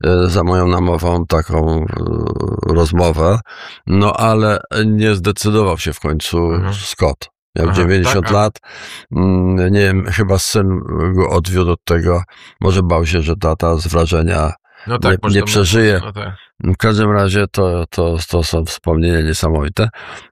za moją namową taką rozmowę, no ale nie zdecydował się w końcu Scott. Miał 90 lat, nie wiem, chyba syn go odwiódł od tego, może bał się, że tata z wrażenia nie przeżyje. W każdym razie to są wspomnienia niesamowite.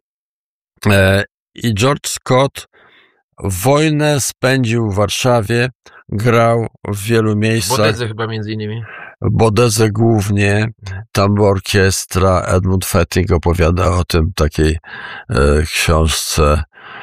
I George Scott wojnę spędził w Warszawie, grał w wielu miejscach. Bodedze chyba między innymi. Bodedze głównie, tam była orkiestra, Edmund Fetting opowiada o tym takiej książce,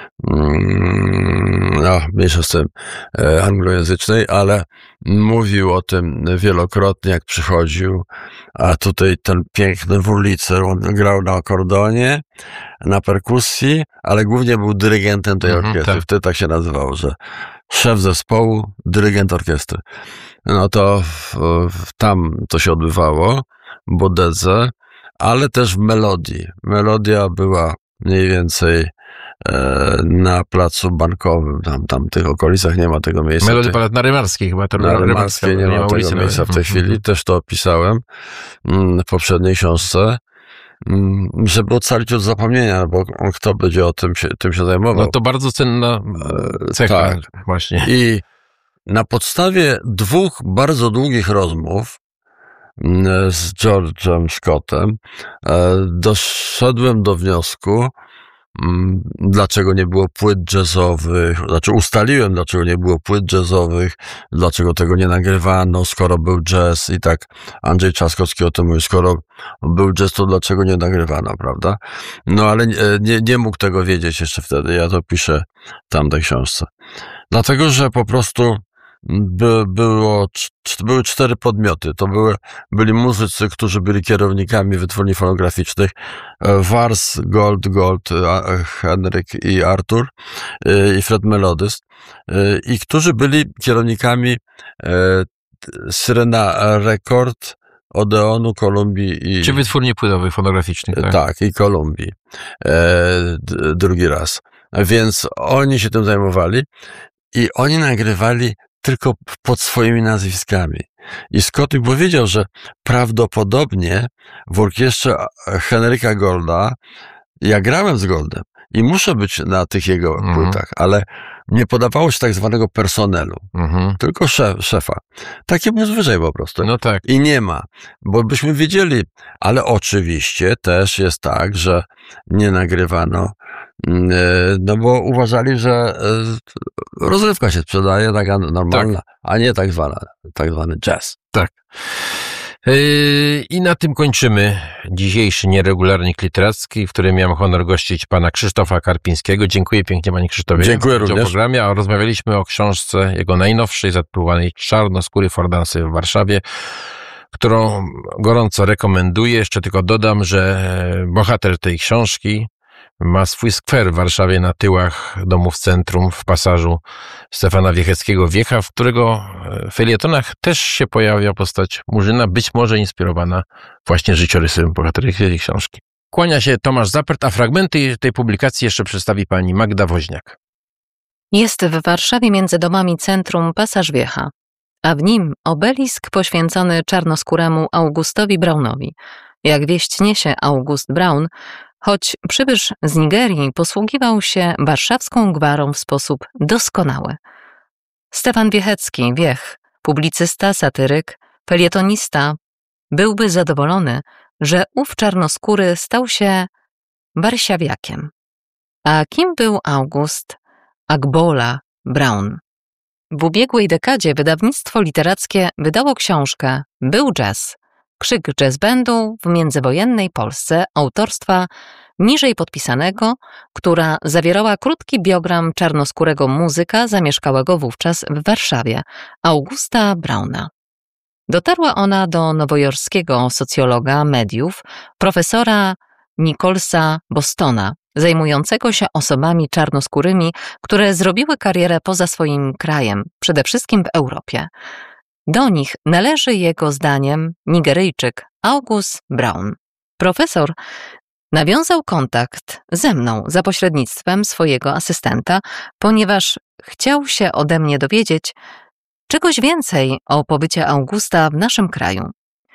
mniejsza z tym, anglojęzycznej, ale mówił o tym wielokrotnie, jak przychodził, a tutaj ten piękny Wurlitzer, on grał na akordeonie, na perkusji, ale głównie był dyrygentem tej orkiestry. Tak. Wtedy tak się nazywało, że szef zespołu, dyrygent orkiestry. No to tam to się odbywało, w Bodedze, ale też w Melodii. Melodia była mniej więcej na placu Bankowym, tam w tych okolicach nie ma tego miejsca. Melodia na Rymarskiej chyba. Na Rymarskiej nie ma tego miejsca w tej chwili. Też to opisałem w poprzedniej książce, żeby ocalić od zapomnienia, bo kto będzie tym się zajmował. No to bardzo cenna cecha. Tak. Właśnie. I na podstawie 2 bardzo długich rozmów z George'em Scottem doszedłem do wniosku, dlaczego nie było płyt jazzowych, ustaliłem, dlaczego nie było płyt jazzowych, dlaczego tego nie nagrywano, skoro był jazz i tak Andrzej Trzaskowski o tym mówił, skoro był jazz, to dlaczego nie nagrywano, prawda? No ale nie mógł tego wiedzieć jeszcze wtedy, ja to piszę w tamtej książce. Dlatego, że po prostu były 4 podmioty. To byli muzycy, którzy byli kierownikami wytwórni fonograficznych. Wars, Gold, Henryk i Artur i Fred Melodist. I którzy byli kierownikami Syrena Record, Odeonu, Kolumbii i... Czy wytwórni płytowych, fonograficznych. Tak, i Kolumbii. Drugi raz. Więc oni się tym zajmowali i oni nagrywali tylko pod swoimi nazwiskami. I Scott powiedział, że prawdopodobnie w orkiestrze Henryka Golda ja grałem z Goldem i muszę być na tych jego płytach, ale nie podawało się tak zwanego personelu, tylko szefa. Taki był zwyczaj po prostu. No tak. I nie ma, bo byśmy wiedzieli, ale oczywiście też jest tak, że nie nagrywano, no bo uważali, że rozrywka się sprzedaje, taka normalna, a nie tak zwany jazz. Tak. I na tym kończymy dzisiejszy Nieregularnik Literacki, w którym miałem honor gościć pana Krzysztofa Karpińskiego. Dziękuję pięknie, panie Krzysztofie. Dziękuję również. Programie, a rozmawialiśmy o książce jego najnowszej, zatytułowanej Czarnoskóry Fordansy w Warszawie, którą gorąco rekomenduję. Jeszcze tylko dodam, że bohater tej książki ma swój skwer w Warszawie na tyłach domów centrum w pasażu Stefana Wiecheckiego-Wiecha, w którego felietonach też się pojawia postać Murzyna, być może inspirowana właśnie życiorysem bohatera tej książki. Kłania się Tomasz Zapert, a fragmenty tej publikacji jeszcze przedstawi pani Magda Woźniak. Jest w Warszawie między domami centrum pasaż Wiecha, a w nim obelisk poświęcony czarnoskóremu Augustowi Braunowi. Jak wieść niesie, August Braun, choć przybysz z Nigerii, posługiwał się warszawską gwarą w sposób doskonały. Stefan Wiechecki, Wiech, publicysta, satyryk, felietonista, byłby zadowolony, że ów czarnoskóry stał się warszawiakiem. A kim był August Agbola Braun? W ubiegłej dekadzie wydawnictwo literackie wydało książkę Był jazz. Krzyk jazz bandu w międzywojennej Polsce autorstwa niżej podpisanego, która zawierała krótki biogram czarnoskórego muzyka zamieszkałego wówczas w Warszawie, Augusta Brauna. Dotarła ona do nowojorskiego socjologa mediów, profesora Nicholsa Bostona, zajmującego się osobami czarnoskórymi, które zrobiły karierę poza swoim krajem, przede wszystkim w Europie. Do nich należy jego zdaniem Nigeryjczyk August Braun. Profesor nawiązał kontakt ze mną za pośrednictwem swojego asystenta, ponieważ chciał się ode mnie dowiedzieć czegoś więcej o pobycie Augusta w naszym kraju.